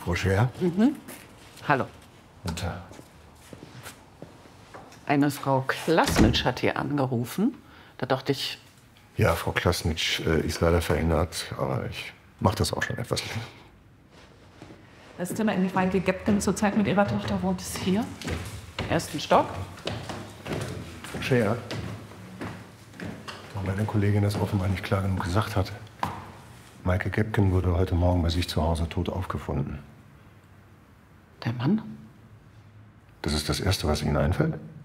Frau Scher? Hallo. Guten Tag. Eine Frau Klasnitsch hat hier angerufen. Da dachte ich, Ja, Frau Klasnitsch ist leider verhindert, aber ich mache das auch schon etwas länger. das Zimmer, in dem Michael Gepken zurzeit mit ihrer Tochter wohnt, ist hier. Im ersten Stock. Frau Scher? Da meine Kollegin das offenbar nicht klar genug gesagt hat. Maike Gepken wurde heute Morgen bei sich zu Hause tot aufgefunden. Der Mann? Das ist das Erste, was Ihnen einfällt?